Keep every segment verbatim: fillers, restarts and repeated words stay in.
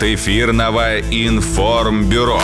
от эфирного информбюро.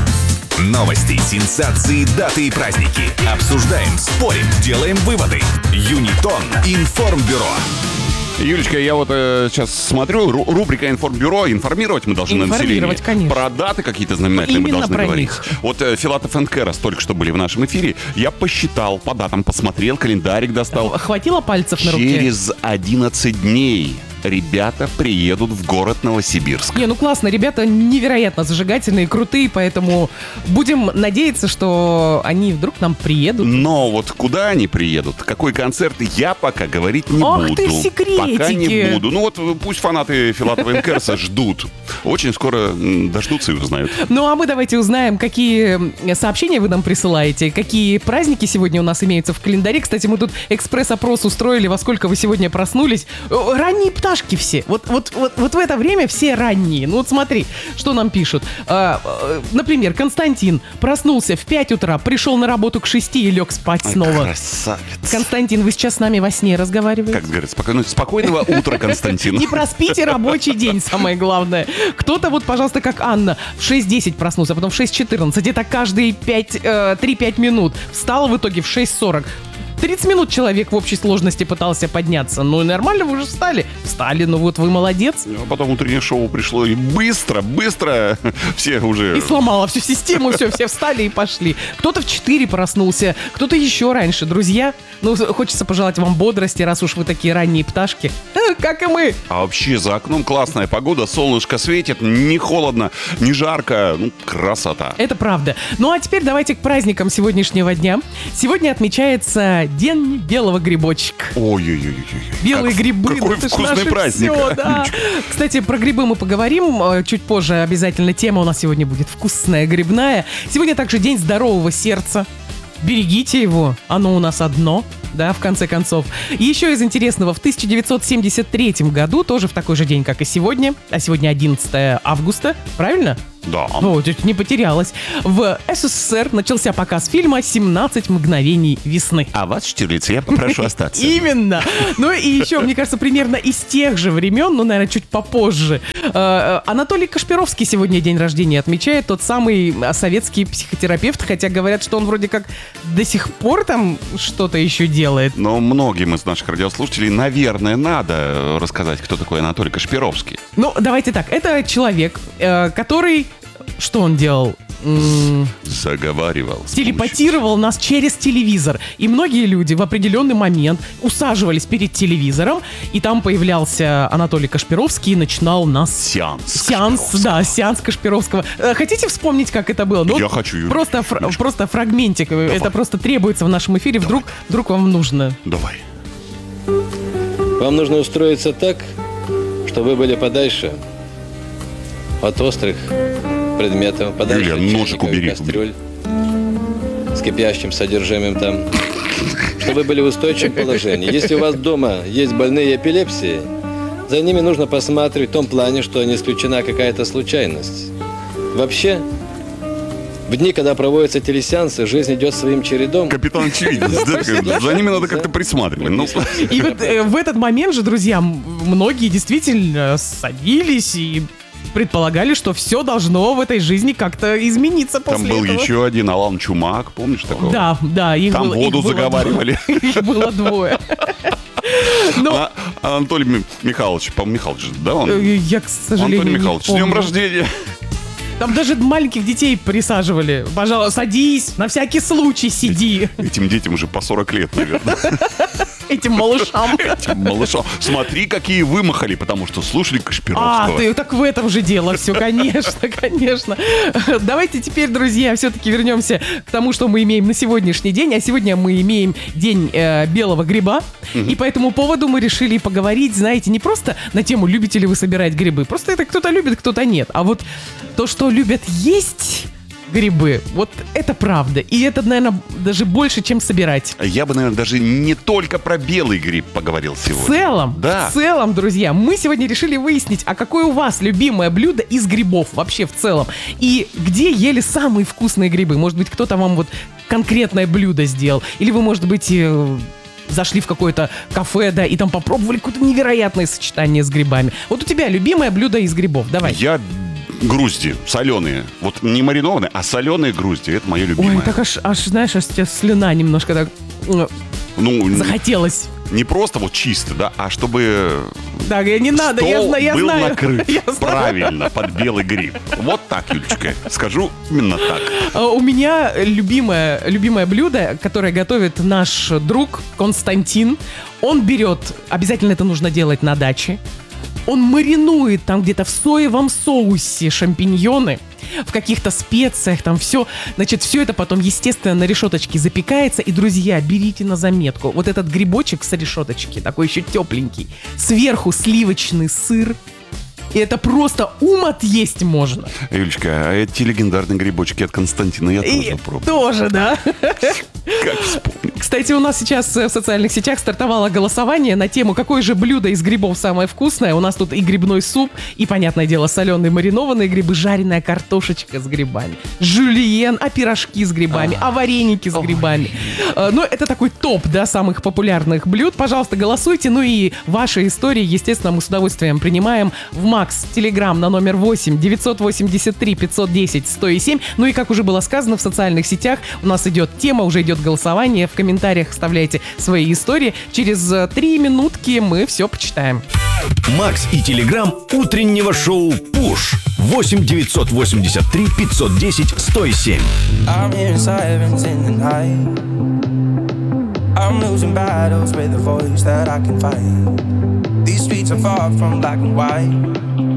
Новости, сенсации, даты и праздники. Обсуждаем, спорим, делаем выводы. Юнитон информбюро. Юлечка, я вот э, сейчас смотрю, ру- рубрика «Информбюро», информировать мы должны население. Конечно. Про даты какие-то знаменательные Именно мы должны про говорить. них. Вот э, Филатов и Керас только что были в нашем эфире. Я посчитал, по датам посмотрел, календарик достал. Хватило пальцев на руке? Через одиннадцать дней ребята приедут в город Новосибирск. Не, ну классно, ребята невероятно зажигательные, крутые, поэтому будем надеяться, что они вдруг к нам приедут. Но вот куда они приедут, какой концерт, я пока говорить не Ох буду. ты, секретики. Пока не буду. Ну вот пусть фанаты Филатова и Керса ждут. Очень скоро м, дождутся и узнают. Ну а мы давайте узнаем, какие сообщения вы нам присылаете, какие праздники сегодня у нас имеются в календаре. Кстати, мы тут экспресс-опрос устроили, во сколько вы сегодня проснулись. Ранние пташки все. Вот, вот, вот, вот в это время все ранние. Ну вот смотри, что нам пишут. А, а, например, Константин проснулся в пять утра, пришел на работу к шести и лег спать Ой, снова. красавец. Константин, вы сейчас с нами во сне разговариваете? Как говорят, спокойно, спокойного утра, Константин. Не проспите рабочий день, самое главное. Кто-то вот, пожалуйста, как Анна, в шесть десять проснулся, а потом в шесть четырнадцать. Это каждые три-пять минут. Встал в итоге в шесть сорок. тридцать минут человек в общей сложности пытался подняться. Ну и нормально, вы уже встали. Встали, ну вот вы молодец. А потом утреннее шоу пришло, и быстро, быстро все уже... И сломала всю систему, все, все встали и пошли. Кто-то в четыре проснулся, кто-то еще раньше. Друзья, ну хочется пожелать вам бодрости, раз уж вы такие ранние пташки. Как и мы. А вообще за окном классная погода, солнышко светит, не холодно, не жарко, ну красота. Это правда. Ну а теперь давайте к праздникам сегодняшнего дня. Сегодня отмечается День белого грибочка. Ой-ой-ой. Белые как, грибы. Какой это ж вкусный наше праздник. всё, да. Кстати, про грибы мы поговорим э, чуть позже. Обязательно тема у нас сегодня будет вкусная грибная. Сегодня также День здорового сердца. Берегите его, оно у нас одно, да, в конце концов. И еще из интересного, в тысяча девятьсот семьдесят третьем году, тоже в такой же день, как и сегодня, а сегодня одиннадцатое августа, правильно? Да. Вот, чуть не потерялась. В СССР начался показ фильма «семнадцать мгновений весны». А вас, Штирлиц, я попрошу остаться. Именно. Ну и еще, мне кажется, примерно из тех же времен, ну, наверное, чуть попозже, э, Анатолий Кашпировский сегодня день рождения отмечает, тот самый советский психотерапевт, хотя говорят, что он вроде как до сих пор там что-то еще делает. Но многим из наших радиослушателей, наверное, надо рассказать, кто такой Анатолий Кашпировский. Ну, давайте так, это человек, э, который... Что он делал? М- Заговаривал. с Телепатировал нас через телевизор. И многие люди в определенный момент усаживались перед телевизором, и там появлялся Анатолий Кашпировский и начинал нас... Сеанс. Сеанс, Кашпировского. да, сеанс Кашпировского. Э, Хотите вспомнить, как это было? Ну, Я хочу, Юль. Просто, фр- Юлечка. просто фрагментик. Давай. Это просто требуется в нашем эфире. Вдруг, вдруг вам нужно. Давай. Вам нужно устроиться так, чтобы вы были подальше от острых предметов, подальше Юля, от ножик чайников и убери, кастрюль с кипящим содержимым там, чтобы вы были в устойчивом положении. Если у вас дома есть больные эпилепсией, за ними нужно посматривать в том плане, что не исключена какая-то случайность. Вообще, в дни, когда проводятся телесеансы, жизнь идет своим чередом. Капитан Очевидность. да, За ними надо как-то присматривать. Ну, И вот э, в этот момент же, друзья, м- многие действительно садились и предполагали, что все должно в этой жизни как-то измениться там после был этого. еще один Алан Чумак, помнишь такого? Да, да, их Там было, их воду было заговаривали. двое. Их было двое. Ну, А, а Анатолий Ми- Михайлович, по-моему, Михайлович, да, он? э, я, к сожалению, Антоний не Михайлович, с днем помню. рождения. Там даже маленьких детей присаживали. Пожалуйста, садись, на всякий случай сиди. Этим детям уже по сорок лет, наверное. Этим малышам. Этим малышам. Смотри, какие вымахали, потому что слушали А, Кашпировского. ты так в этом же дело все, конечно, конечно. Давайте теперь, друзья, все-таки вернемся к тому, что мы имеем на сегодняшний день. А сегодня мы имеем день э, белого гриба. И по этому поводу мы решили поговорить, знаете, не просто на тему, любите ли вы собирать грибы. Просто это кто-то любит, кто-то нет. А вот то, что любят есть грибы, вот это правда. И это, наверное, даже больше, чем собирать. Я бы, наверное, даже не только про белый гриб поговорил В сегодня. целом, Да. в целом, друзья, мы сегодня решили выяснить, а какое у вас любимое блюдо из грибов вообще в целом. И где ели самые вкусные грибы. Может быть, кто-то вам вот конкретное блюдо сделал. Или вы, может быть, э, зашли в какое-то кафе, да, и там попробовали какое-то невероятное сочетание с грибами. Вот у тебя любимое блюдо из грибов. Давай. Я грузди соленые. Вот не маринованные, а соленые грузди. Это мое любимое. Ой, так аж, аж знаешь, аж тебе слюна немножко так м, Ну, захотелось. не просто вот чисто, да, а чтобы Так, не надо, я, стол зна- я был знаю. накрыт Я знаю. правильно, под белый гриб. Вот так, Юлечка, скажу именно так. А, У меня любимое, любимое блюдо, которое готовит наш друг Константин. Он берет, обязательно это нужно делать на даче, он маринует там где-то в соевом соусе шампиньоны, в каких-то специях, там все. Значит, все это потом, естественно, на решеточке запекается. И, друзья, берите на заметку. Вот этот грибочек с решеточки, такой еще тепленький. Сверху сливочный сыр. И это просто ум отъесть можно. Юлечка, а эти легендарные грибочки от Константина я И тоже пробую. тоже, да. Как вспомнить. Кстати, у нас сейчас в социальных сетях стартовало голосование на тему, какое же блюдо из грибов самое вкусное. У нас тут и грибной суп, и, понятное дело, соленые маринованные грибы, жареная картошечка с грибами, жюльен, а пирожки с грибами, а вареники с грибами. Э, Ну, это такой топ, да, самых популярных блюд. Пожалуйста, голосуйте. Ну и ваши истории, естественно, мы с удовольствием принимаем в Макс Телеграм на номер восемь девятьсот восемьдесят три пятьсот десять сто семь. Ну и, как уже было сказано, в социальных сетях у нас идет тема, уже идет голосование. В комментариях вставляйте свои истории. Через э, три минутки мы все почитаем. Макс и Телеграм утреннего шоу «Пуш». восемь девятьсот восемьдесят три пятьсот десять сто семь. I'm hearing sirens in the night. I'm losing battles with a voice that I can fight. These streets are far from black and white.